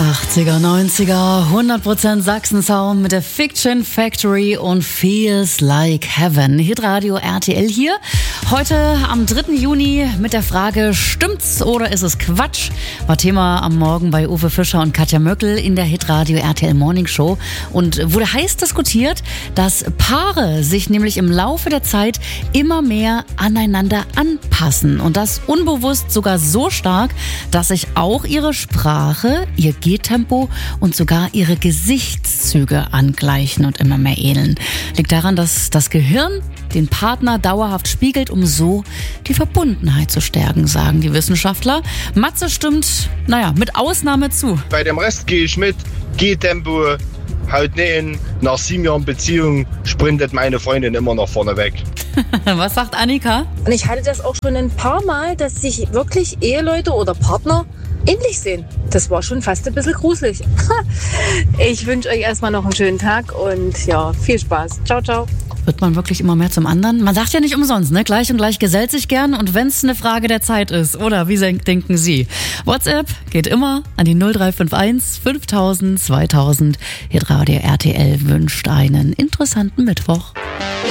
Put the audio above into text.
80er, 90er, 100% Sachsen-Sound mit der Fiction Factory und Feels Like Heaven. Hitradio RTL hier. Heute am 3. Juni mit der Frage, stimmt's oder ist es Quatsch? War Thema am Morgen bei Uwe Fischer und Katja Möckel in der Hitradio RTL Morning Show und wurde heiß diskutiert, dass Paare sich nämlich im Laufe der Zeit immer mehr aneinander anpassen und das unbewusst sogar so stark, dass sich auch ihre Sprache, ihr Gehtempo und sogar ihre Gesichtszüge angleichen und immer mehr ähneln. Liegt daran, dass das Gehirn den Partner dauerhaft spiegelt, um so die Verbundenheit zu stärken, sagen die Wissenschaftler. Matze stimmt, mit Ausnahme zu. Bei dem Rest gehe ich mit. Gehtempo, haut nähen. Nach 7 Jahren Beziehung sprintet meine Freundin immer noch vorne weg. Was sagt Annika? Und ich hatte das auch schon ein paar Mal, dass sich wirklich Eheleute oder Partner ähnlich sehen. Das war schon fast ein bisschen gruselig. Ich wünsche euch erstmal noch einen schönen Tag und ja, viel Spaß. Ciao, ciao. Wird man wirklich immer mehr zum anderen? Man sagt ja nicht umsonst, ne? Gleich und gleich gesellt sich gern und wenn es eine Frage der Zeit ist, oder wie denken Sie? WhatsApp geht immer an die 0351 5000 2000. Hitradio RTL wünscht einen interessanten Mittwoch.